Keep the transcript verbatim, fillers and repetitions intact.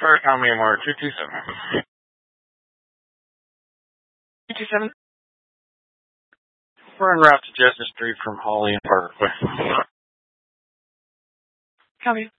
Park, how many more? two two seven. two two seven? We're en route to Jessup Street from Holly and Parkway. Copy.